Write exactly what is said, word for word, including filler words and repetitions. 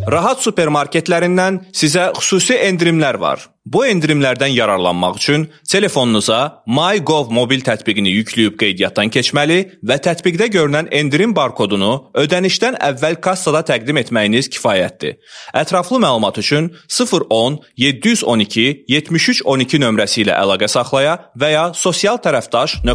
Rahat supermarketlərindən sizə xüsusi endirimlər var. Bu endirimlərdən yararlanmaq üçün telefonunuza MyGov mobil tətbiqini yükləyib qeydiyyatdan keçməli və tətbiqdə görünən endirim barkodunu ödənişdən əvvəl kassada təqdim etməyiniz kifayətdir. Ətraflı məlumat üçün sıfır on yeddi yüz on iki yetmiş üç on iki nömrəsi ilə əlaqə saxlaya və ya sosial tərəfdaş